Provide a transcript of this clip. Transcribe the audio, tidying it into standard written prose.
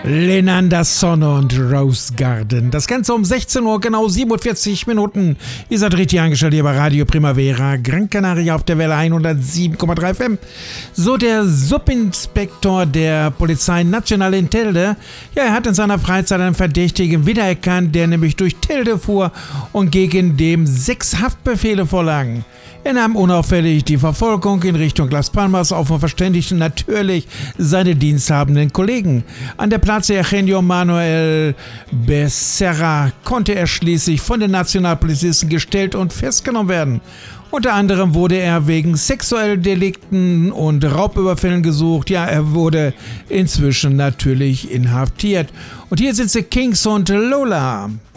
Lenander Sonne und Rose Garden. Das Ganze um 16 Uhr, genau 47 Minuten. Ihr seid richtig eingestellt hier bei Radio Primavera, Gran Canaria auf der Welle 107,3 FM. So, der Subinspektor der Polizei Nacional in Telde, ja, er hat in seiner Freizeit einen Verdächtigen wiedererkannt, der nämlich durch Telde fuhr und gegen dem 6 Haftbefehle vorlagen. Er nahm unauffällig die Verfolgung in Richtung Las Palmas auf und verständigte natürlich seine diensthabenden Kollegen. An der Plaza Eugenio Manuel Becerra konnte er schließlich von den Nationalpolizisten gestellt und festgenommen werden. Unter anderem wurde er wegen sexuellen Delikten und Raubüberfällen gesucht. Ja, er wurde inzwischen natürlich inhaftiert. Und hier sind sie, Kings und Lola.